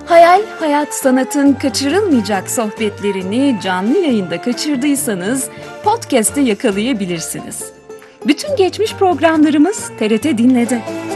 Hayal, hayat, sanatın kaçırılmayacak sohbetlerini canlı yayında kaçırdıysanız podcast'te yakalayabilirsiniz. Bütün geçmiş programlarımız TRT Dinle'de.